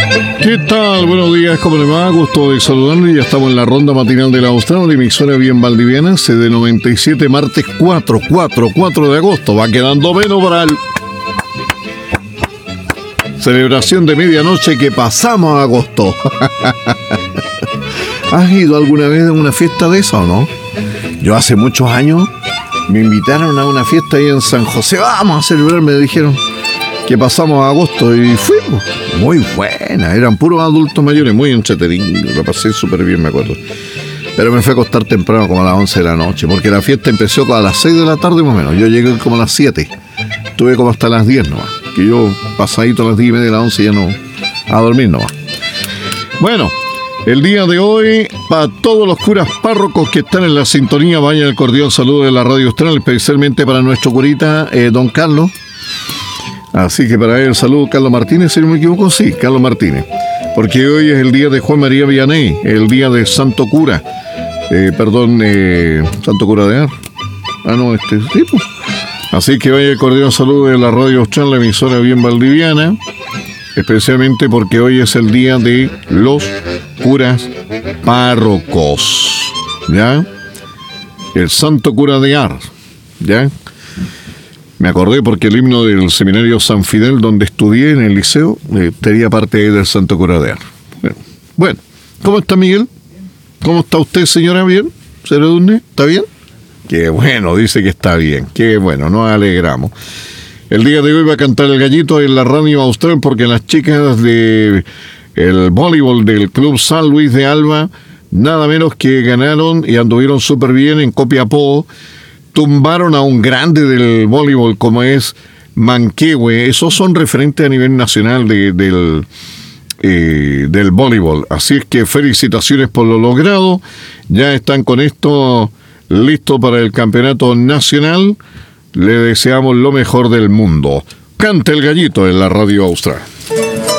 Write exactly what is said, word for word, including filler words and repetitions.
¿Qué tal? Buenos días, ¿cómo le va? Gusto de saludarle. Ya estamos en la ronda matinal de la Austral, de emisora bien valdiviana, C D noventa y siete, martes cuatro, cuatro, cuatro de agosto. Va quedando menos para el... celebración de medianoche que pasamos a agosto. ¿Has ido alguna vez a una fiesta de esa o no? Yo hace muchos años me invitaron a una fiesta ahí en San José. Vamos a celebrar, me dijeron que pasamos a agosto y fuimos. Muy buena, eran puros adultos mayores, muy entretenidos. Lo pasé súper bien, me acuerdo. Pero me fui a acostar temprano, como a las once de la noche, porque la fiesta empezó a las seis de la tarde más o menos. Yo llegué como a las siete. Estuve como hasta las diez nomás. Que yo pasadito a las diez y media de las once ya no, a dormir nomás. Bueno, el día de hoy, para todos los curas párrocos que están en la sintonía, vaya el cordial saludo de la Radio Austral, especialmente para nuestro curita, eh, don Carlos. Así que para él el saludo, Carlos Martínez, si no me equivoco, sí, Carlos Martínez. Porque hoy es el día de Juan María Vianney, el día de Santo Cura. Eh, perdón, eh, Santo Cura de Ars. Ah, no, este tipo. Así que vaya el cordial saludo de la Radio Austral, la emisora bien valdiviana, especialmente porque hoy es el día de los curas párrocos, ¿ya? El Santo Cura de Ars, ¿ya? Me acordé porque el himno del seminario San Fidel, donde estudié en el liceo, eh, tenía parte del Santo Cura de Ars. Bueno, bueno, ¿cómo está Miguel? ¿Cómo está usted, señora? ¿Bien? ¿Se redunde? ¿Está bien? Qué bueno, dice que está bien. Qué bueno, nos alegramos. El día de hoy va a cantar el gallito en la Radio Austral porque las chicas de el voleibol del Club San Luis de Alba, nada menos que ganaron y anduvieron súper bien en Copiapó. Tumbaron a un grande del voleibol como es Manquehue. Esos son referentes a nivel nacional de, del, eh, del voleibol. Así es que felicitaciones por lo logrado. Ya están con esto listos para el campeonato nacional. Le deseamos lo mejor del mundo. Canta el gallito en la Radio Austral.